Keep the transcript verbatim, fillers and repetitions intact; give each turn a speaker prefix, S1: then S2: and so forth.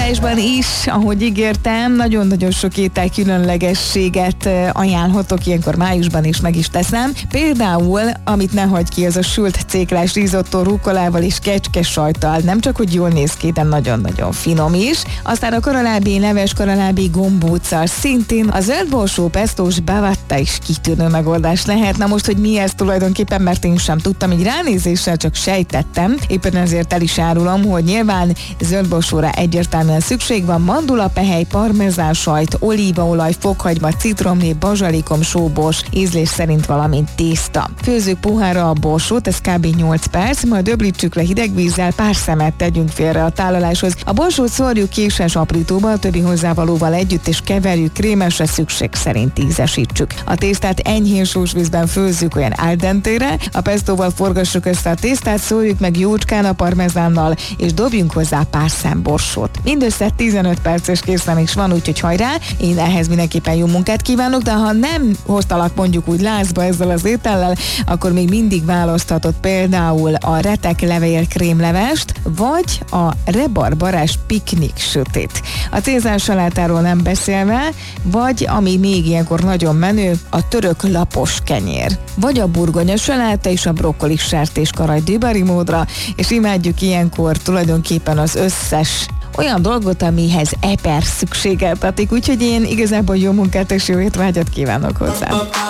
S1: adásban is, ahogy ígértem, nagyon-nagyon sok étel különlegességet ajánlhatok, ilyenkor májusban is meg is teszem. Például, amit ne hagyj ki, az a sült céklás risotto rukkolával és kecskesajttal. Nem csak, hogy jól néz ki, de nagyon-nagyon finom is. Aztán a koralábi leves koralábi gombóccal szintén a zöldborsó pesztós bavatta is kitűnő megoldás lehet. Na most, hogy mi ez tulajdonképpen, mert én sem tudtam, így ránézéssel csak sejtettem. Éppen ezért el is árulom, hogy nyilván zöldborsóra egyértelműen szükség van: mandula, pehely, parmezán sajt, olívaolaj, fokhagyma, citromlé, bazsalikom, sóbors, ízlés szerint, valamint tészta. Főzzük puhára a borsót, ez kb. nyolc perc, majd öblítsük le hideg vízzel, pár szemet tegyünk félre a tálaláshoz. A borsót szórjuk késes aprítóba, a többi hozzávalóval együtt, és keverjük krémesre, szükség szerint ízesítsük. A tésztát enyhén sós vízben főzzük olyan al dentére, a pestóval forgassuk össze a tésztát, szórjuk meg jócskán a parmezánnal, és dobjunk hozzá pár szem borsót. Mindössze tizenöt perces készen is van, úgyhogy hajrá, én ehhez mindenképpen jó munkát kívánok, de ha nem hoztalak mondjuk úgy lázba ezzel az étellel, akkor még mindig választhatod például a retek levél krémlevest, vagy a rebarbarás piknik sütét. A cézár salátáról nem beszélve, vagy ami még ilyenkor nagyon menő, a török lapos kenyér. Vagy a burgonya saláta és a brokkoli sertés karaj dibari módra, és imádjuk ilyenkor tulajdonképpen az összes olyan dolgot, amihez eper szükségeltetik, úgyhogy én igazából jó munkát és jó étvágyat kívánok hozzá.